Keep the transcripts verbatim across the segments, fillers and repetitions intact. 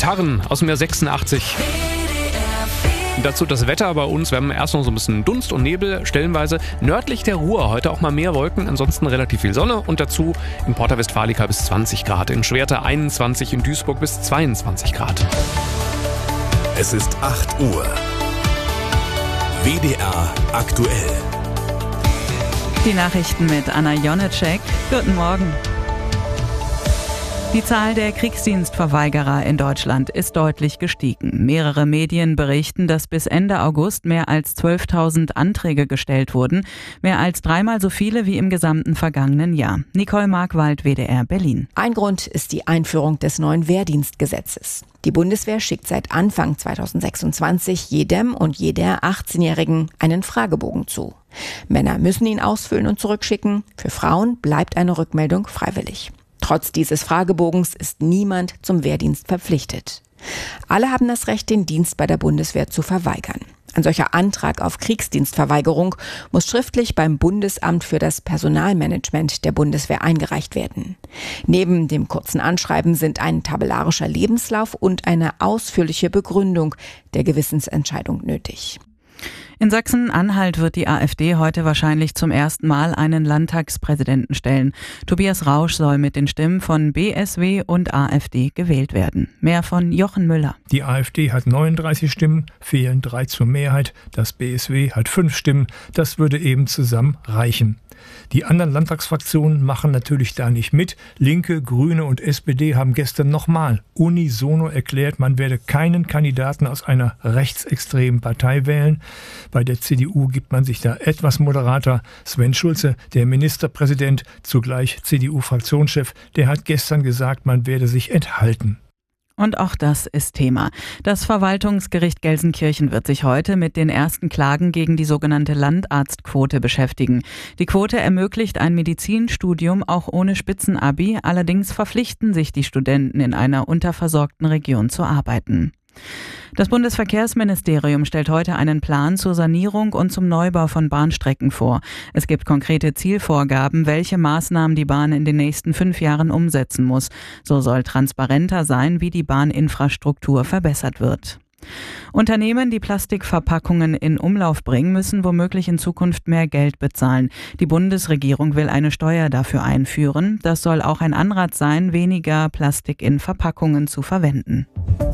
Gitarren aus dem Jahr sechsundachtzig. Dazu das Wetter bei uns. Wir haben erst noch so ein bisschen Dunst und Nebel, stellenweise nördlich der Ruhr. Heute auch mal mehr Wolken, ansonsten relativ viel Sonne. Und dazu in Porta Westfalica bis zwanzig Grad, in Schwerte einundzwanzig, in Duisburg bis zweiundzwanzig Grad. Es ist acht Uhr. W D R aktuell. Die Nachrichten mit Anna Jonetschek. Guten Morgen. Die Zahl der Kriegsdienstverweigerer in Deutschland ist deutlich gestiegen. Mehrere Medien berichten, dass bis Ende August mehr als zwölftausend Anträge gestellt wurden. Mehr als dreimal so viele wie im gesamten vergangenen Jahr. Nicole Markwald, W D R Berlin. Ein Grund ist die Einführung des neuen Wehrdienstgesetzes. Die Bundeswehr schickt seit Anfang zweitausendsechsundzwanzig jedem und jeder achtzehnjährigen einen Fragebogen zu. Männer müssen ihn ausfüllen und zurückschicken. Für Frauen bleibt eine Rückmeldung freiwillig. Trotz dieses Fragebogens ist niemand zum Wehrdienst verpflichtet. Alle haben das Recht, den Dienst bei der Bundeswehr zu verweigern. Ein solcher Antrag auf Kriegsdienstverweigerung muss schriftlich beim Bundesamt für das Personalmanagement der Bundeswehr eingereicht werden. Neben dem kurzen Anschreiben sind ein tabellarischer Lebenslauf und eine ausführliche Begründung der Gewissensentscheidung nötig. In Sachsen-Anhalt wird die AfD heute wahrscheinlich zum ersten Mal einen Landtagspräsidenten stellen. Tobias Rausch soll mit den Stimmen von B S W und AfD gewählt werden. Mehr von Jochen Müller. Die AfD hat neununddreißig Stimmen, fehlen drei zur Mehrheit. Das B S W hat fünf Stimmen. Das würde eben zusammen reichen. Die anderen Landtagsfraktionen machen natürlich da nicht mit. Linke, Grüne und S P D haben gestern nochmal unisono erklärt, man werde keinen Kandidaten aus einer rechtsextremen Partei wählen. Bei der C D U gibt man sich da etwas moderater. Sven Schulze, der Ministerpräsident, zugleich C D U-Fraktionschef, der hat gestern gesagt, man werde sich enthalten. Und auch das ist Thema. Das Verwaltungsgericht Gelsenkirchen wird sich heute mit den ersten Klagen gegen die sogenannte Landarztquote beschäftigen. Die Quote ermöglicht ein Medizinstudium auch ohne Spitzenabi, allerdings verpflichten sich die Studenten in einer unterversorgten Region zu arbeiten. Das Bundesverkehrsministerium stellt heute einen Plan zur Sanierung und zum Neubau von Bahnstrecken vor. Es gibt konkrete Zielvorgaben, welche Maßnahmen die Bahn in den nächsten fünf Jahren umsetzen muss. So soll transparenter sein, wie die Bahninfrastruktur verbessert wird. Unternehmen, die Plastikverpackungen in Umlauf bringen, müssen womöglich in Zukunft mehr Geld bezahlen. Die Bundesregierung will eine Steuer dafür einführen. Das soll auch ein Anreiz sein, weniger Plastik in Verpackungen zu verwenden.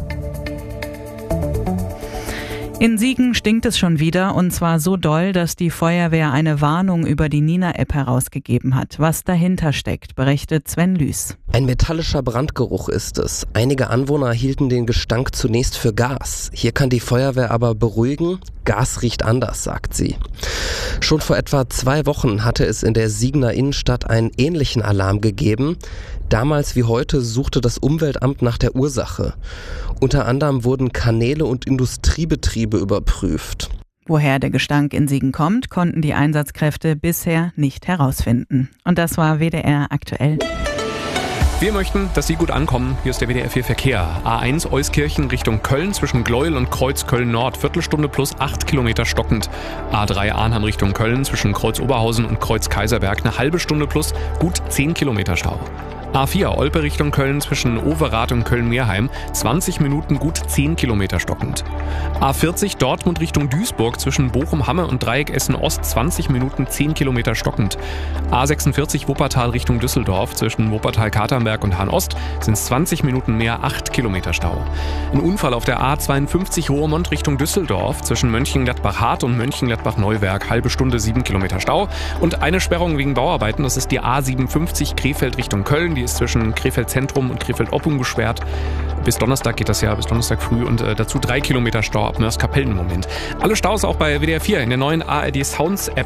In Siegen stinkt es schon wieder, und zwar so doll, dass die Feuerwehr eine Warnung über die Nina-App herausgegeben hat. Was dahinter steckt, berichtet Sven Lüß. Ein metallischer Brandgeruch ist es. Einige Anwohner hielten den Gestank zunächst für Gas. Hier kann die Feuerwehr aber beruhigen. Gas riecht anders, sagt sie. Schon vor etwa zwei Wochen hatte es in der Siegener Innenstadt einen ähnlichen Alarm gegeben. Damals wie heute suchte das Umweltamt nach der Ursache. Unter anderem wurden Kanäle und Industriebetriebe überprüft. Woher der Gestank in Siegen kommt, konnten die Einsatzkräfte bisher nicht herausfinden. Und das war W D R aktuell. Wir möchten, dass Sie gut ankommen. Hier ist der W D R vier Verkehr. A eins Euskirchen Richtung Köln zwischen Gleuel und Kreuz Köln-Nord. Viertelstunde plus acht Kilometer stockend. A drei Arnhem Richtung Köln zwischen Kreuz Oberhausen und Kreuz Kaiserberg. Eine halbe Stunde plus gut zehn Kilometer Stau. A vier Olpe Richtung Köln zwischen Overath und Köln-Meerheim, zwanzig Minuten gut zehn Kilometer stockend. A vierzig Dortmund Richtung Duisburg zwischen Bochum-Hamme und Dreieck Essen-Ost, zwanzig Minuten zehn Kilometer stockend. A sechsundvierzig Wuppertal Richtung Düsseldorf zwischen Wuppertal-Katernberg und Hahn-Ost sind es zwanzig Minuten mehr, acht Kilometer Stau. Ein Unfall auf der A zweiundfünfzig Roermond Richtung Düsseldorf zwischen Mönchengladbach-Hart und Mönchengladbach-Neuwerk, halbe Stunde, sieben Kilometer Stau. Und eine Sperrung wegen Bauarbeiten, das ist die A siebenundfünfzig Krefeld Richtung Köln. Die ist zwischen Krefeld Zentrum und Krefeld Oppum gesperrt. Bis Donnerstag geht das ja, bis Donnerstag früh und äh, dazu drei Kilometer Stau ab Mörs-Kapellen im Moment. Alle Staus auch bei W D R vier in der neuen A R D Sounds App.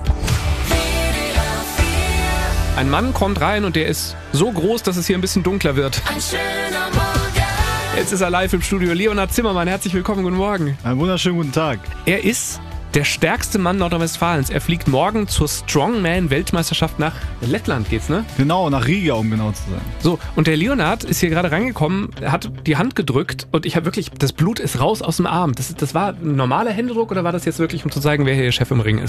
Ein Mann kommt rein und der ist so groß, dass es hier ein bisschen dunkler wird. Ein schöner Morgen. Jetzt ist er live im Studio. Leonhard Zimmermann, herzlich willkommen, guten Morgen. Einen wunderschönen guten Tag. Er ist der stärkste Mann Nordrhein-Westfalens. Er fliegt morgen zur Strongman-Weltmeisterschaft nach Lettland, geht's, ne? Genau, nach Riga, um genau zu sein. So, und der Leonhard ist hier gerade reingekommen, hat die Hand gedrückt und ich habe wirklich, das Blut ist raus aus dem Arm. Das, das war ein normaler Händedruck oder war das jetzt wirklich, um zu zeigen, wer hier Chef im Ring ist?